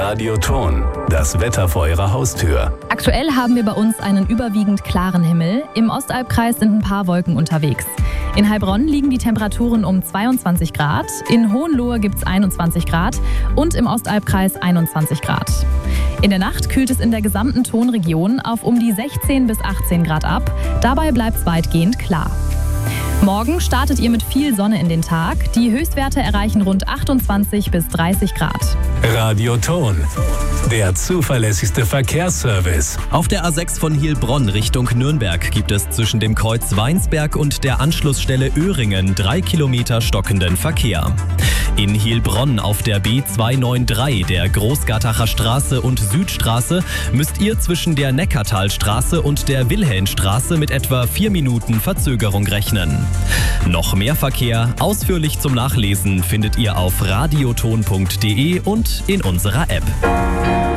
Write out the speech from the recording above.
Radioton, das Wetter vor Ihrer Haustür. Aktuell haben wir bei uns einen überwiegend klaren Himmel. Im Ostalbkreis sind ein paar Wolken unterwegs. In Heilbronn liegen die Temperaturen um 22 Grad, in Hohenlohe gibt es 21 Grad und im Ostalbkreis 21 Grad. In der Nacht kühlt es in der gesamten Tonregion auf um die 16 bis 18 Grad ab. Dabei bleibt es weitgehend klar. Morgen startet ihr mit viel Sonne in den Tag. Die Höchstwerte erreichen rund 28 bis 30 Grad. Radioton, der zuverlässigste Verkehrsservice. Auf der A6 von Heilbronn Richtung Nürnberg gibt es zwischen dem Kreuz Weinsberg und der Anschlussstelle Öhringen 3 Kilometer stockenden Verkehr. In Heilbronn auf der B293, der Großgartacher Straße und Südstraße, müsst ihr zwischen der Neckartalstraße und der Wilhelmstraße mit etwa 4 Minuten Verzögerung rechnen. Noch mehr Verkehr, ausführlich zum Nachlesen, findet ihr auf radioton.de und in unserer App.